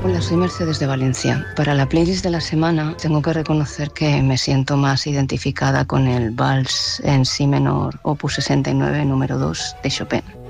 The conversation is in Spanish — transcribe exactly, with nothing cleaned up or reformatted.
Hola, soy Mercedes de Valencia. Para la playlist de la semana tengo que reconocer que me siento más identificada con el Vals en Si menor, opus sesenta y nueve, número dos, de Chopin.